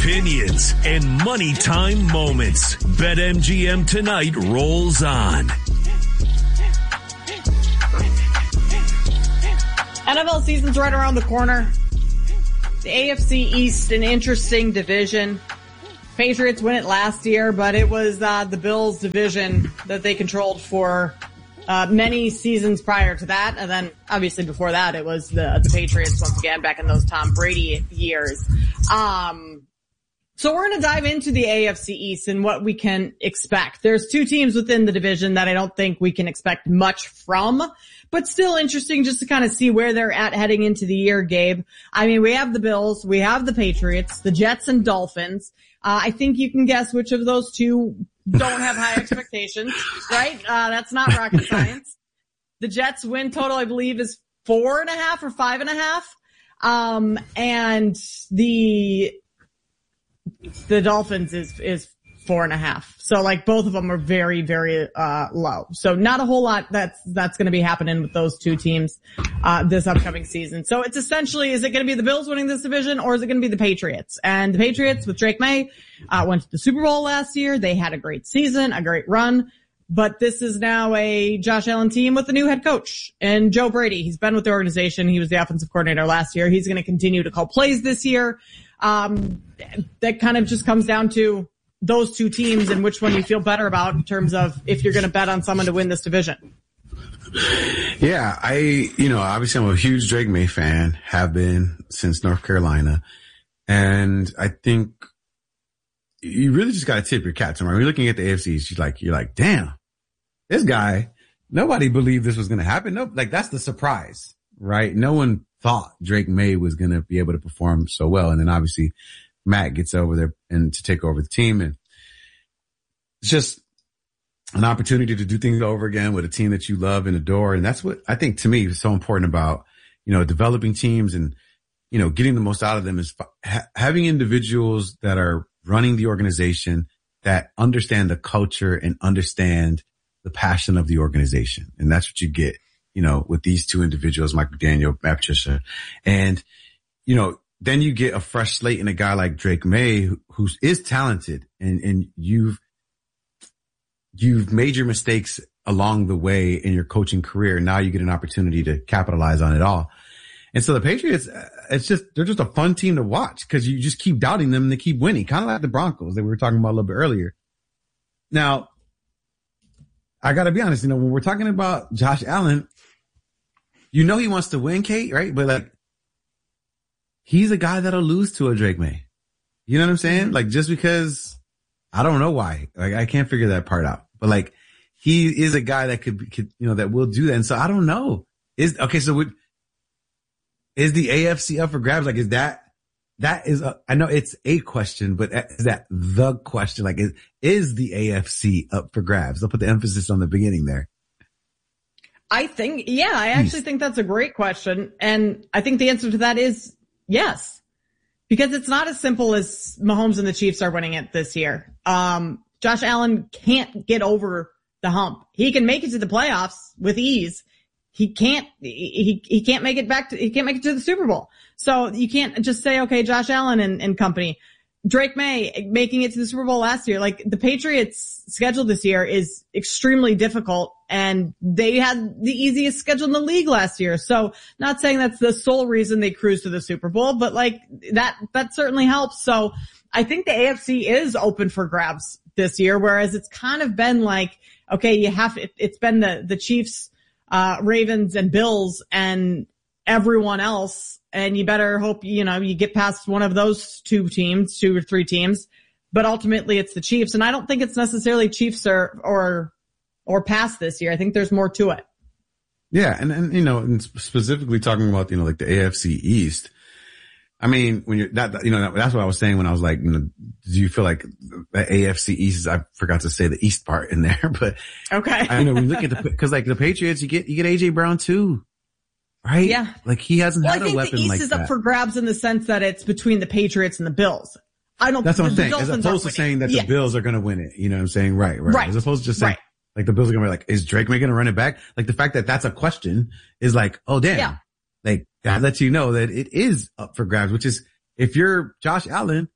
opinions, and money time moments. BetMGM Tonight rolls on. NFL season's right around the corner. The AFC East, an interesting division. Patriots win it last year, but it was the Bills division that they controlled for many seasons prior to that. And then obviously before that, it was the Patriots once again back in those Tom Brady years. So we're going to dive into the AFC East and what we can expect. There's two teams within the division that I don't think we can expect much from, but still interesting just to kind of see where they're at heading into the year, Gabe. I mean, we have the Bills, we have the Patriots, the Jets and Dolphins. I think you can guess which of those two don't have high expectations, right? That's not rocket science. The Jets win total, I believe, is 4.5 or 5.5. And the Dolphins is 4.5. So like both of them are very, very, low. So not a whole lot that's going to be happening with those two teams, this upcoming season. So it's essentially, is it going to be the Bills winning this division or is it going to be the Patriots? And the Patriots with Drake May, went to the Super Bowl last year. They had a great season, a great run. But this is now a Josh Allen team with a new head coach and Joe Brady. He's been with the organization. He was the offensive coordinator last year. He's going to continue to call plays this year. That kind of just comes down to those two teams and which one you feel better about in terms of if you're going to bet on someone to win this division. Yeah, obviously I'm a huge Drake May fan, have been since North Carolina. And I think you really just got to tip your cap to him. When you're looking at the AFC, you're like, damn, this guy, nobody believed this was going to happen. No, like that's the surprise, right? No one thought Drake May was going to be able to perform so well. And then obviously Matt gets over there and to take over the team. And it's just an opportunity to do things over again with a team that you love and adore. And that's what I think to me is so important about, developing teams and, getting the most out of them is having individuals that are running the organization that understand the culture and understand the passion of the organization. And that's what you get, with these two individuals, Mike McDaniel, Matt Patricia. And, then you get a fresh slate in a guy like Drake May who is talented and you've made your mistakes along the way in your coaching career. Now you get an opportunity to capitalize on it all. And so the Patriots, they're just a fun team to watch because you just keep doubting them and they keep winning, kind of like the Broncos that we were talking about a little bit earlier. Now, I got to be honest, when we're talking about Josh Allen, he wants to win, Kate, right? But he's a guy that'll lose to a Drake May. You know what I'm saying? Like just because I don't know why, I can't figure that part out, but he is a guy that could, that will do that. And so I don't know. Is the AFC up for grabs? I know it's a question, but is that the question? Is the AFC up for grabs? I'll put the emphasis on the beginning there. I actually think that's a great question. And I think the answer to that is yes, because it's not as simple as Mahomes and the Chiefs are winning it this year. Josh Allen can't get over the hump. He can make it to the playoffs with ease. He can't make it to the Super Bowl. So you can't just say, okay, Josh Allen and company. Drake May making it to the Super Bowl last year, the Patriots schedule this year is extremely difficult and they had the easiest schedule in the league last year. So not saying that's the sole reason they cruise to the Super Bowl, but that certainly helps. So I think the AFC is open for grabs this year, whereas it's kind of been okay, it's been the Chiefs, Ravens and Bills and everyone else. And you better hope, you get past one of those two or three teams, but ultimately it's the Chiefs. And I don't think it's necessarily Chiefs or past this year. I think there's more to it. Yeah. And specifically talking about, the AFC East. I mean, when you're that's what I was saying when I was do you feel like the AFC East is, I forgot to say the East part in there, but okay. We look at because the Patriots, you get AJ Brown too. Right? Yeah. He hasn't had a weapon like that. I think the East is up for grabs in the sense that it's between the Patriots and the Bills. That's what I'm saying. As opposed to saying that the Bills are going to win it. You know what I'm saying? Right. As opposed to just saying, the Bills are going to be is Drake May going to run it back? The fact that that's a question is oh, damn. Yeah. That lets you know that it is up for grabs, which is if you're Josh Allen,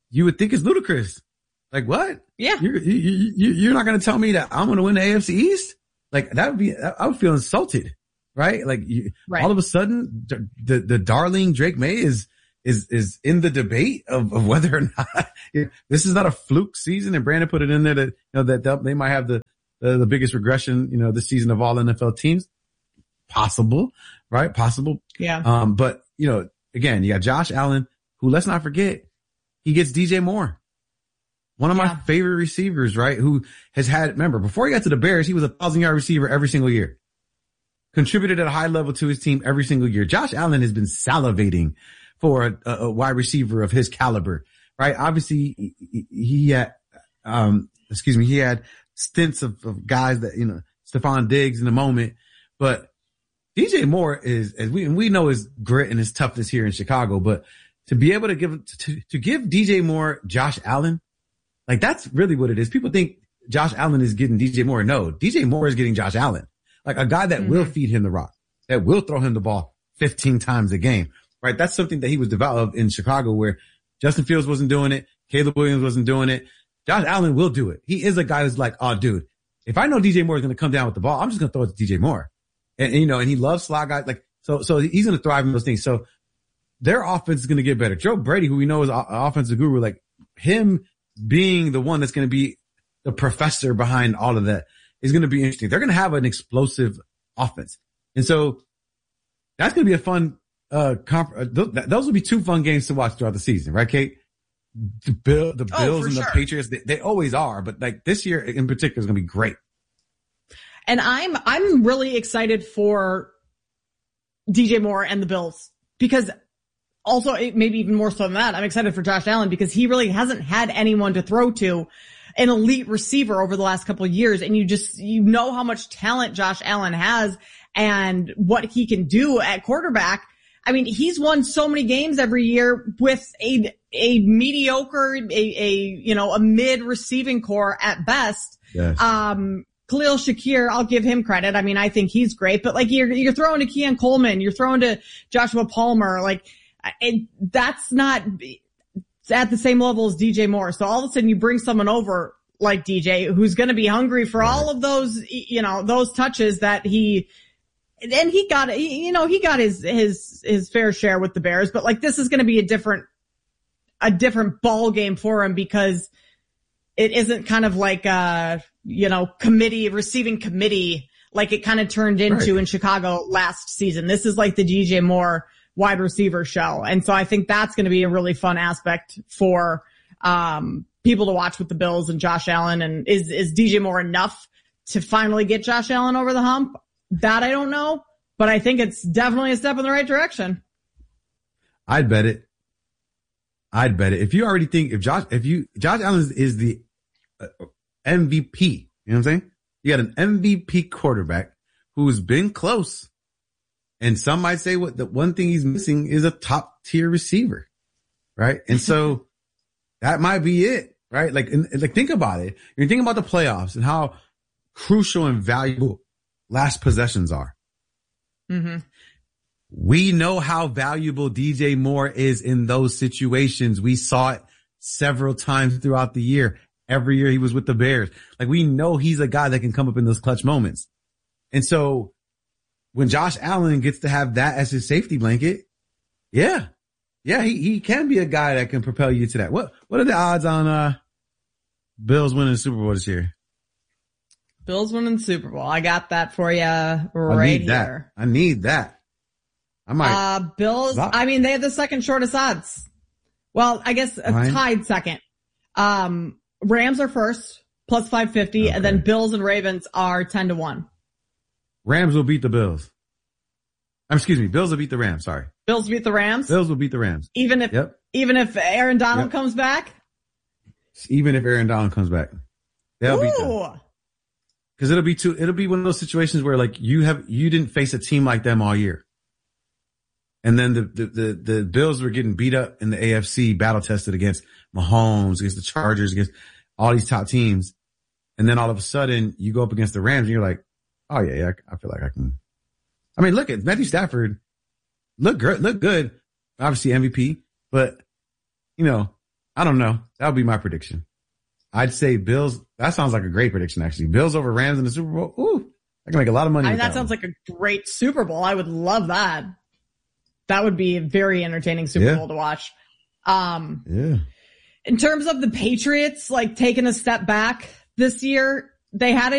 you would think is ludicrous. Like what? Yeah. You're not going to tell me that I'm going to win the AFC East? Like I would feel insulted, right? Like all of a sudden the darling Drake May is in the debate of whether or not this is not a fluke season. And Brandon put it in there that, that they might have the biggest regression, this season of all NFL teams. Possible, right? Possible. Yeah. But again, you got Josh Allen, who, let's not forget, he gets DJ Moore. One of my favorite receivers, right? Who has had, remember, before he got to the Bears, he was a 1,000-yard receiver every single year. Contributed at a high level to his team every single year. Josh Allen has been salivating for a wide receiver of his caliber, right? Obviously, he had stints of guys that, Stephon Diggs in the moment, but DJ Moore is, as we know, his grit and his toughness here in Chicago, but to be able to give DJ Moore Josh Allen, like that's really what it is. People think Josh Allen is getting DJ Moore. No, DJ Moore is getting Josh Allen. Like a guy that will feed him the rock, that will throw him the ball 15 times a game, right? That's something that he was developed in Chicago where Justin Fields wasn't doing it. Caleb Williams wasn't doing it. Josh Allen will do it. He is a guy who's like, oh dude, if I know DJ Moore is going to come down with the ball, I'm just going to throw it to DJ Moore. And he loves slot guys. Like, so he's going to thrive in those things. So their offense is going to get better. Joe Brady, who we know is an offensive guru, like him being the one that's going to be the professor behind all of that is going to be interesting. They're going to have an explosive offense. And so that's going to be a fun, those will be two fun games to watch throughout the season, right, Kate? The Bills and the Patriots, they always are, but like this year in particular is going to be great. And I'm really excited for DJ Moore and the Bills because also maybe even more so than that, I'm excited for Josh Allen because he really hasn't had anyone to throw to, an elite receiver over the last couple of years. And you know how much talent Josh Allen has and what he can do at quarterback. I mean, he's won so many games every year with a mediocre, a mid receiving core at best. Yes. Khalil Shakir, I'll give him credit. I mean, I think he's great, but like you're throwing to Keon Coleman, you're throwing to Joshua Palmer, like that's not at the same level as DJ Moore. So all of a sudden you bring someone over like DJ who's going to be hungry for all of those, those touches that he got his fair share with the Bears, but like this is going to be a different ball game for him because it isn't kind of like receiving committee like it kind of turned into in Chicago last season. This is like the DJ Moore wide receiver show. And so I think that's going to be a really fun aspect for people to watch with the Bills and Josh Allen. And is DJ Moore enough to finally get Josh Allen over the hump? That I don't know, but I think it's definitely a step in the right direction. I'd bet it. If you already think Josh Allen is the MVP, you know what I'm saying? You got an MVP quarterback who's been close. And some might say the one thing he's missing is a top tier receiver. Right. And so that might be it. Right. Like think about it. You're thinking about the playoffs and how crucial and valuable last possessions are. Mm-hmm. We know how valuable DJ Moore is in those situations. We saw it several times throughout the year. Every year he was with the Bears. Like we know he's a guy that can come up in those clutch moments. And so when Josh Allen gets to have that as his safety blanket, he can be a guy that can propel you to that. What are the odds on Bills winning the Super Bowl this year? Bills winning the Super Bowl. I got that for you right here. I need that. I might. Bills, I mean, they have the second shortest odds. Well, I guess tied second. Rams are first, plus 550, okay. And then Bills and Ravens are 10-1. Rams will beat the Bills. Bills will beat the Rams, sorry. Bills beat the Rams? Bills will beat the Rams. Even if Aaron Donald comes back? Even if Aaron Donald comes back. They'll beat them. Cause it'll be one of those situations where like you didn't face a team like them all year. And then the Bills were getting beat up in the AFC, battle tested against Mahomes, against the Chargers, against all these top teams. And then all of a sudden you go up against the Rams and you're like, oh yeah, I feel like I can. I mean, look at Matthew Stafford. Look good. Obviously MVP, but I don't know. That would be my prediction. I'd say Bills. That sounds like a great prediction, actually. Bills over Rams in the Super Bowl. Ooh, I can make a lot of money. That sounds like a great Super Bowl. I would love that. That would be a very entertaining Super Bowl to watch. In terms of the Patriots, like taking a step back this year, they had